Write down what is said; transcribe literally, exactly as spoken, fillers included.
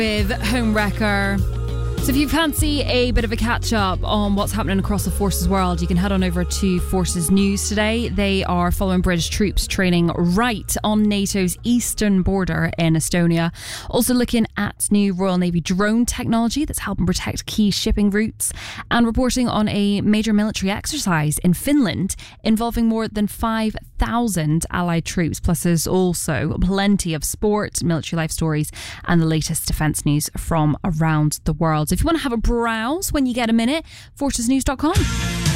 with Homewrecker. So if you fancy a bit of a catch-up on what's happening across the Forces world, you can head on over to Forces News today. They are following British troops training right on NATO's eastern border in Estonia. Also looking at new Royal Navy drone technology that's helping protect key shipping routes, and reporting on a major military exercise in Finland involving more than five thousand Allied troops. Plus there's also plenty of sport, military life stories, and the latest defence news from around the world. So if you want to have a browse when you get a minute, forces news dot com.